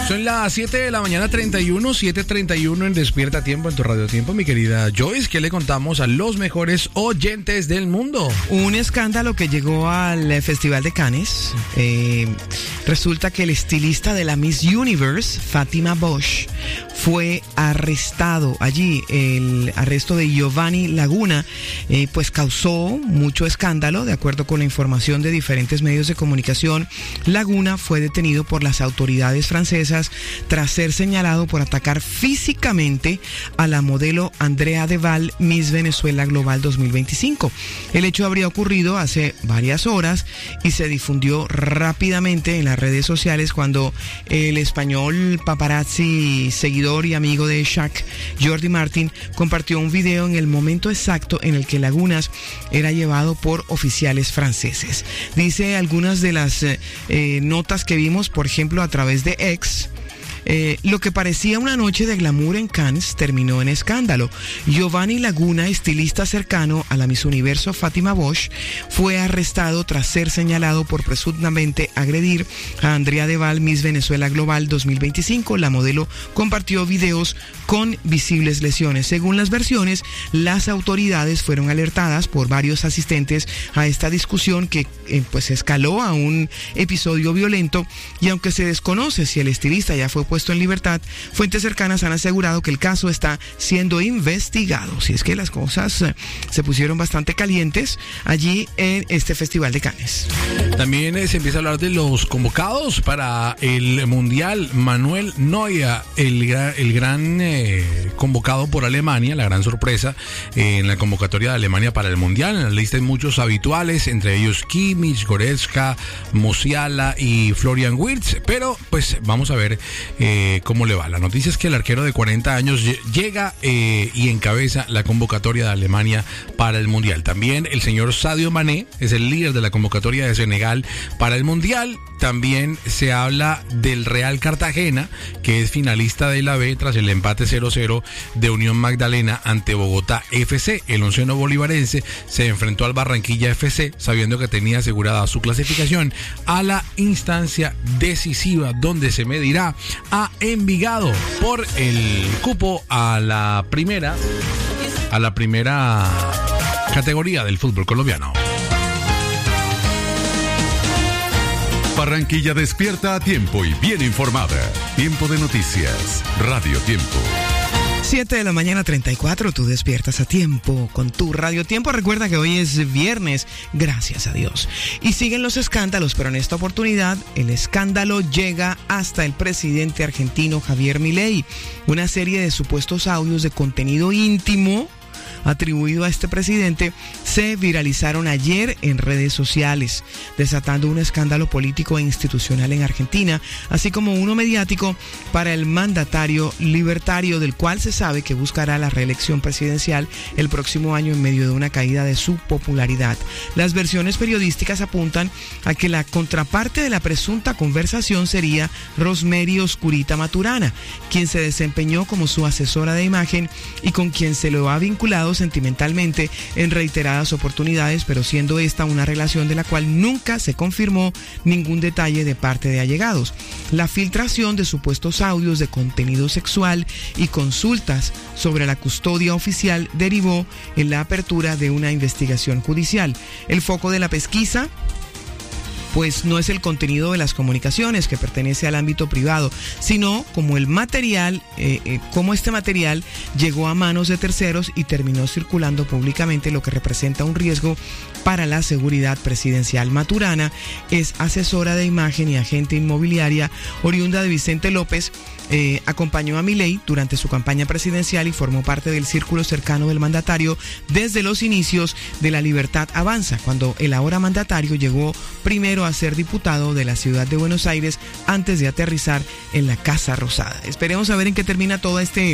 Son las 7 de la mañana 31, 7:31 en Despierta Tiempo, en tu Radio Tiempo. Mi querida Joyce, ¿qué le contamos a los mejores oyentes del mundo? Un escándalo que llegó al Festival de Cannes. Resulta que el estilista de la Miss Universe, Fatima Bosch, fue arrestado allí. El arresto de Giovanni Laguna pues causó mucho escándalo. De acuerdo con la información de diferentes medios de comunicación, Laguna fue detenido por las autoridades francesas tras ser señalado por atacar físicamente a la modelo Andrea Deval, Miss Venezuela Global 2025. El hecho habría ocurrido hace varias horas y se difundió rápidamente en las redes sociales cuando el español paparazzi, seguidor y amigo de Shaq, Jordi Martin, compartió un video en el momento exacto en el que Lagunas era llevado por oficiales franceses. Dice algunas de las notas que vimos, por ejemplo, a través de X. Lo que parecía una noche de glamour en Cannes terminó en escándalo. Giovanni Laguna, estilista cercano a la Miss Universo Fatima Bosch, fue arrestado tras ser señalado por presuntamente agredir a Andrea Deval, Miss Venezuela Global 2025. La modelo compartió videos con visibles lesiones. Según las versiones, las autoridades fueron alertadas por varios asistentes a esta discusión que pues escaló a un episodio violento, y aunque se desconoce si el estilista ya fue puesto en libertad, fuentes cercanas han asegurado que el caso está siendo investigado. Si es que las cosas se pusieron bastante calientes allí en este Festival de Cannes. También se empieza a hablar de los convocados para el Mundial. Manuel Neuer, el gran convocado por Alemania, la gran sorpresa en la convocatoria de Alemania para el Mundial. En la lista hay muchos habituales, entre ellos Kimmich, Goretzka, Musiala y Florian Wirtz, pero pues vamos a ver cómo le va. La noticia es que el arquero de 40 años llega y encabeza la convocatoria de Alemania para el Mundial. También el señor Sadio Mané es el líder de la convocatoria de Senegal para el Mundial. También se habla del Real Cartagena, que es finalista de la B tras el empate 0-0 de Unión Magdalena ante Bogotá FC. El onceno bolivarense se enfrentó al Barranquilla FC sabiendo que tenía asegurada su clasificación a la instancia decisiva, donde se medirá a Envigado por el cupo a la primera categoría del fútbol colombiano. Barranquilla despierta a tiempo y bien informada. Tiempo de noticias. Radio Tiempo. 7 de la mañana 34, tú despiertas a tiempo con tu Radio Tiempo. Recuerda que hoy es viernes, gracias a Dios. Y siguen los escándalos, pero en esta oportunidad el escándalo llega hasta el presidente argentino Javier Milei. Una serie de supuestos audios de contenido íntimo atribuido a este presidente se viralizaron ayer en redes sociales, desatando un escándalo político e institucional en Argentina, así como uno mediático para el mandatario libertario, del cual se sabe que buscará la reelección presidencial el próximo año en medio de una caída de su popularidad. Las versiones periodísticas apuntan a que la contraparte de la presunta conversación sería Rosemary Oscurita Maturana, quien se desempeñó como su asesora de imagen y con quien se lo ha vinculado sentimentalmente en reiteradas oportunidades, pero siendo esta una relación de la cual nunca se confirmó ningún detalle de parte de allegados. La filtración de supuestos audios de contenido sexual y consultas sobre la custodia oficial derivó en la apertura de una investigación judicial. El foco de la pesquisa pues no es el contenido de las comunicaciones, que pertenece al ámbito privado, sino como el material, cómo este material llegó a manos de terceros y terminó circulando públicamente, lo que representa un riesgo para la seguridad presidencial. Maturana es asesora de imagen y agente inmobiliaria oriunda de Vicente López. Acompañó a Milei durante su campaña presidencial y formó parte del círculo cercano del mandatario desde los inicios de La Libertad Avanza, cuando el ahora mandatario llegó primero a ser diputado de la ciudad de Buenos Aires antes de aterrizar en la Casa Rosada. Esperemos a ver en qué termina todo este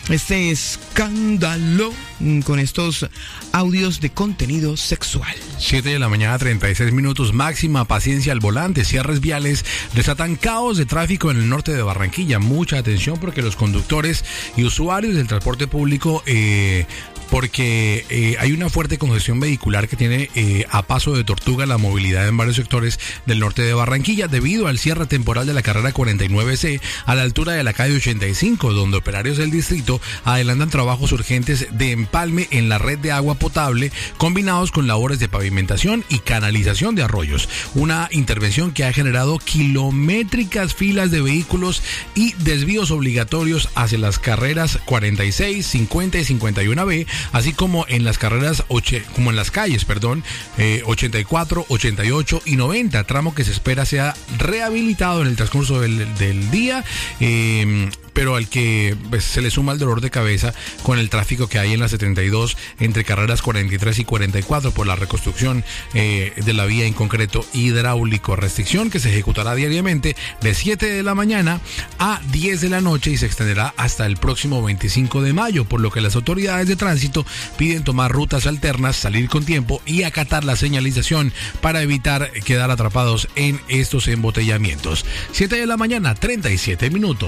escándalo con estos audios de contenido sexual. 7 de la mañana 36 minutos, máxima paciencia al volante. Cierres viales desatan caos de tráfico en el norte de Barranquilla. Mucha atención porque los conductores y usuarios del transporte público porque hay una fuerte congestión vehicular que tiene a Paso de Tortuga la movilidad en varios sectores del norte de Barranquilla debido al cierre temporal de la carrera 49C a la altura de la calle 85, donde operarios del distrito adelantan trabajos urgentes de empalme en la red de agua potable combinados con labores de pavimentación y canalización de arroyos. Una intervención que ha generado kilométricas filas de vehículos y desvíos obligatorios hacia las carreras 46, 50 y 51B, así como en las carreras calles 84, 88 y 90, tramo que se espera sea rehabilitado en el transcurso del día, pero al que pues, se le suma el dolor de cabeza con el tráfico que hay en la 72 entre carreras 43 y 44 por la reconstrucción de la vía, en concreto hidráulico, restricción que se ejecutará diariamente de 7 de la mañana a 10 de la noche y se extenderá hasta el próximo 25 de mayo, por lo que las autoridades de tránsito piden tomar rutas alternas, salir con tiempo y acatar la señalización para evitar quedar atrapados en estos embotellamientos. 7 de la mañana, 37 minutos.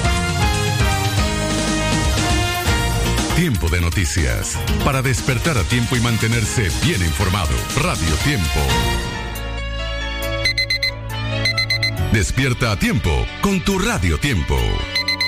Tiempo de noticias. Para despertar a tiempo y mantenerse bien informado. Radio Tiempo. Despierta a tiempo con tu Radio Tiempo.